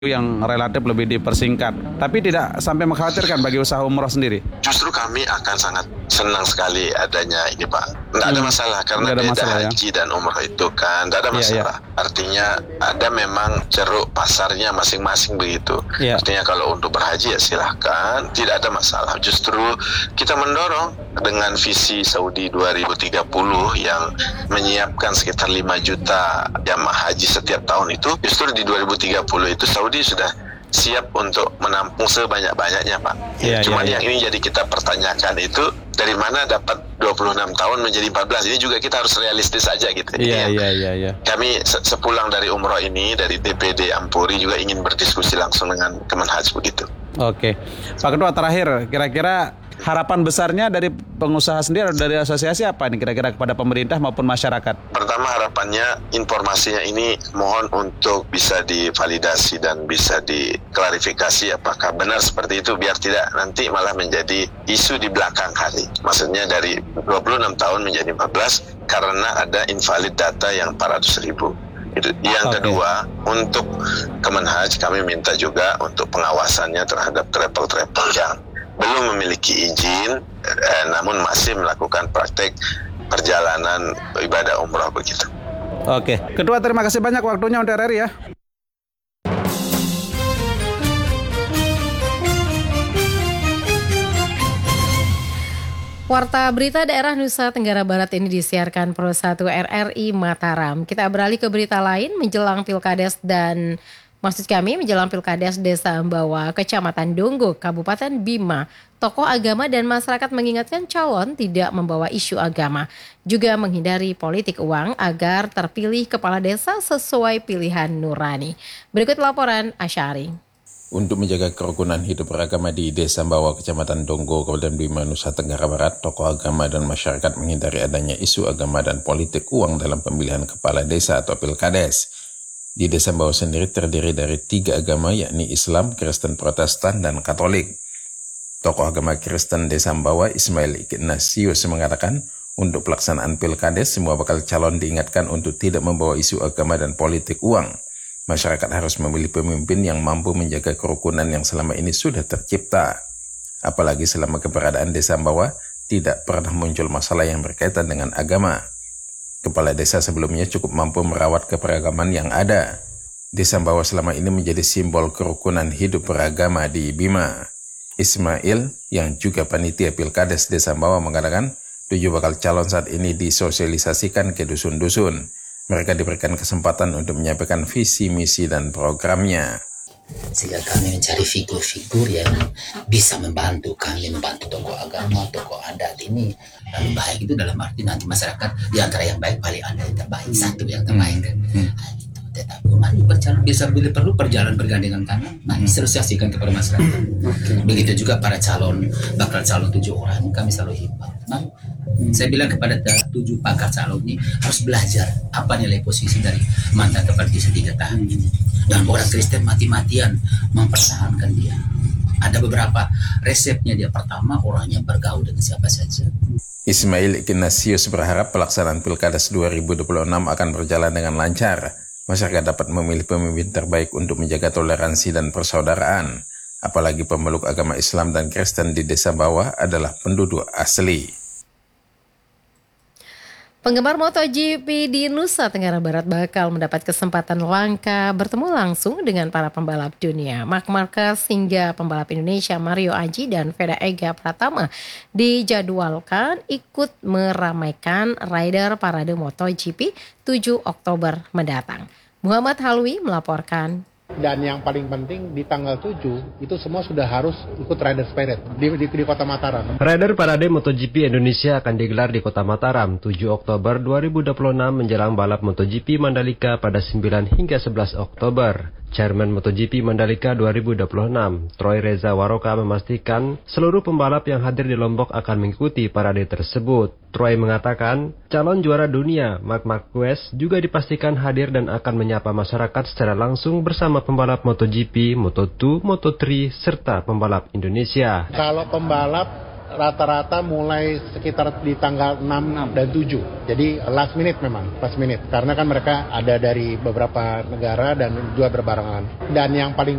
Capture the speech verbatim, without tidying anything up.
yang relatif lebih dipersingkat, tapi tidak sampai mengkhawatirkan bagi usaha umroh sendiri. Justru kami akan sangat senang sekali adanya ini Pak. Tidak ada masalah karena ada beda masalah, haji ya? dan umroh itu kan tidak ada masalah. Ya, ya. Artinya ada memang ceruk pasarnya masing-masing begitu. Ya. Artinya kalau untuk berhaji ya silahkan, tidak ada masalah. Justru kita mendorong dengan visi Saudi dua ribu tiga puluh yang menyiapkan sekitar lima juta jamaah haji setiap tahun itu, justru di dua ribu tiga puluh itu Saudi sudah siap untuk menampung sebanyak-banyaknya Pak. Ya, Cuman ya, ya. yang ini jadi kita pertanyakan itu dari mana dapat dua puluh enam tahun menjadi empat belas. Ini juga kita harus realistis aja gitu. Iya, iya, iya, iya. Kami sepulang dari umroh ini dari D P D Ampuri juga ingin berdiskusi langsung dengan Kemenhaj begitu. Oke. Pak Ketua, terakhir kira-kira harapan besarnya dari pengusaha sendiri atau dari asosiasi apa ini kira-kira kepada pemerintah maupun masyarakat? Pertama harapannya informasinya ini mohon untuk bisa divalidasi dan bisa diklarifikasi apakah benar seperti itu biar tidak nanti malah menjadi isu di belakang hari. Maksudnya dari dua puluh enam tahun menjadi empat belas karena ada invalid data yang empat ratus ribu. Itu. Yang okay. kedua, untuk Kemenhaj kami minta juga untuk pengawasannya terhadap travel-travel yang belum memiliki izin, eh, namun masih melakukan praktek perjalanan ibadah umrah begitu. Oke, Ketua terima kasih banyak waktunya untuk R R I ya. Warta Berita Daerah Nusa Tenggara Barat ini disiarkan Pro satu R R I Mataram. Kita beralih ke berita lain menjelang Pilkades dan Maksud kami menjelang Pilkades Desa Ambawa, Kecamatan Donggo, Kabupaten Bima, tokoh agama dan masyarakat mengingatkan calon tidak membawa isu agama, juga menghindari politik uang agar terpilih kepala desa sesuai pilihan nurani. Berikut laporan Asyari. Untuk menjaga kerukunan hidup beragama di Desa Ambawa, Kecamatan Donggo, Kabupaten Bima, Nusa Tenggara Barat, tokoh agama dan masyarakat menghindari adanya isu agama dan politik uang dalam pemilihan kepala desa atau Pilkades. Di Desa Ambawa sendiri terdiri dari tiga agama, yakni Islam, Kristen Protestan, dan Katolik. Tokoh agama Kristen Desa Ambawa, Ismail Ignatius, mengatakan untuk pelaksanaan Pilkades, semua bakal calon diingatkan untuk tidak membawa isu agama dan politik uang. Masyarakat harus memilih pemimpin yang mampu menjaga kerukunan yang selama ini sudah tercipta. Apalagi selama keberadaan Desa Ambawa, tidak pernah muncul masalah yang berkaitan dengan agama. Kepala desa sebelumnya cukup mampu merawat keberagaman yang ada. Desa Ambawa selama ini menjadi simbol kerukunan hidup beragama di Bima. Ismail, yang juga panitia Pilkades Desa Ambawa, mengatakan tujuh bakal calon saat ini disosialisasikan ke dusun-dusun. Mereka diberikan kesempatan untuk menyampaikan visi, misi, dan programnya. Sehingga kami mencari figur-figur yang bisa membantu kami, membantu tokoh agama, tokoh adat ini. Lalu baik itu dalam arti nanti masyarakat, di antara yang baik paling ada yang terbaik, satu yang terbaik. Hmm. Nah, gitu. Tetapi mari berjalan, bisa bila perlu perjalanan bergandengan tangan, mari sosialisasikan kepada masyarakat. Okay. Begitu juga para calon, bakal calon tujuh orang, kami selalu himbau. Nah, hmm. saya bilang kepada tujuh bakal calon ini harus belajar apa nilai posisi dari mantan kepala desa tiga tahun ini. Dan orang Kristen mati-matian mempertahankan dia. Ada beberapa resepnya. Dia pertama, orangnya bergaul dengan siapa saja. Ismail Ignatius berharap pelaksanaan Pilkades dua ribu dua puluh enam akan berjalan dengan lancar. Masyarakat dapat memilih pemimpin terbaik untuk menjaga toleransi dan persaudaraan. Apalagi pemeluk agama Islam dan Kristen di Desa Bawah adalah penduduk asli. Penggemar MotoGP di Nusa Tenggara Barat bakal mendapat kesempatan langka bertemu langsung dengan para pembalap dunia. Marc Marquez hingga pembalap Indonesia Mario Aji dan Veda Ega Pratama dijadwalkan ikut meramaikan rider parade MotoGP tujuh Oktober mendatang. Muhammad Halwi melaporkan. Dan yang paling penting di tanggal tujuh itu semua sudah harus ikut Riders Parade di, di, di Kota Mataram. Rider Parade MotoGP Indonesia akan digelar di Kota Mataram tujuh Oktober dua ribu dua puluh enam menjelang balap MotoGP Mandalika pada sembilan hingga sebelas Oktober. Chairman MotoGP Mandalika dua ribu dua puluh enam, Troy Reza Waroka, memastikan seluruh pembalap yang hadir di Lombok akan mengikuti parade tersebut. Troy mengatakan, calon juara dunia Marc Marquez juga dipastikan hadir dan akan menyapa masyarakat secara langsung bersama pembalap MotoGP, Moto dua, Moto tiga, serta pembalap Indonesia. Kalau pembalap rata-rata mulai sekitar di tanggal enam dan tujuh. Jadi last minute memang, last minute. Karena kan mereka ada dari beberapa negara dan juga berbarengan. Dan yang paling